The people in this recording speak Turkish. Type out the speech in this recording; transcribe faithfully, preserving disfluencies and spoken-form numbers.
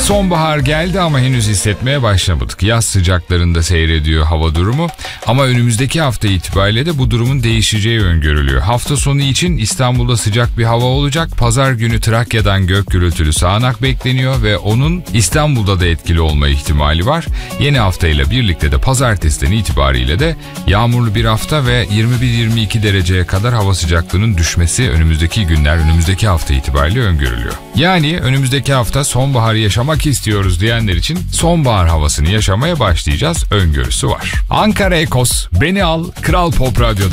Sonbahar geldi ama henüz hissetmeye başlamadık. Yaz sıcaklarında seyrediyor hava durumu. Ama önümüzdeki hafta itibariyle de bu durumun değişeceği öngörülüyor. Hafta sonu için İstanbul'da sıcak bir hava olacak. Pazar günü Trakya'dan gök gürültülü sağanak bekleniyor ve onun İstanbul'da da etkili olma ihtimali var. Yeni haftayla birlikte de pazartesiden itibariyle de yağmurlu bir hafta ve yirmi bir yirmi iki dereceye kadar hava sıcaklığının düşmesi önümüzdeki günler, önümüzdeki hafta itibariyle öngörülüyor. Yani önümüzdeki hafta sonbaharı yaşamak istiyoruz diyenler için sonbahar havasını yaşamaya başlayacağız öngörüsü var. Ankara Ekos, beni al, Kral Pop Radyo'da.